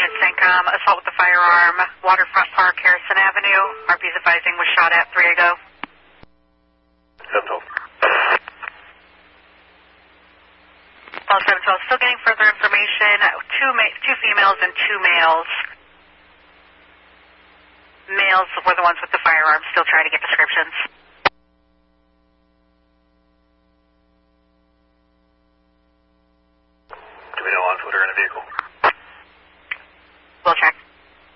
Union CENTCOM, assault with a firearm, Waterfront Park, Harrison Avenue. RP's advising was shot at 3 ago. Central. Paul 712, still getting further information. Two females and 2 males. Males were the ones with the firearms, still trying to get descriptions. Do we know on foot or in a vehicle? We'll check.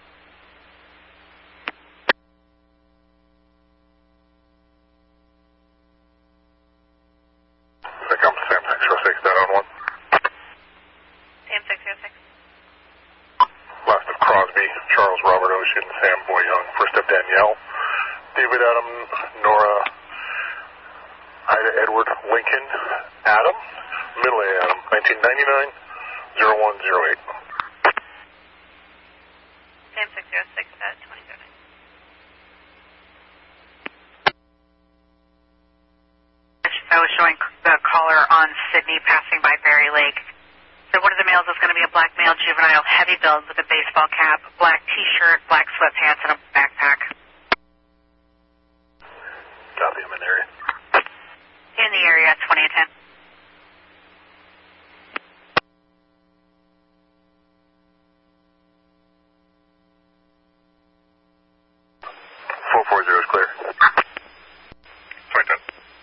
CENTCOM, Sam 606, dead on 1. Sam 606. Last of Crosby, Charles Robert Ocean, Sam Boy Young, first of Danielle, David Adam, Nora, Ida Edward, Lincoln, Adam, middle A Adam, 1999, 0108. Sam 606 at 2009. I was showing the caller on Sydney passing by Berry Lake. So one of the males is going to be a black male juvenile, heavy build with a baseball cap, black t-shirt, black sweatpants, and a backpack. Copy, I'm in the area. In the area at 2010. Is clear. 2010.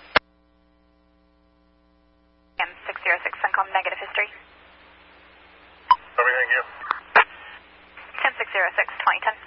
M606, CENTCOM, negative history. Copy, thank you. 10606, 2010.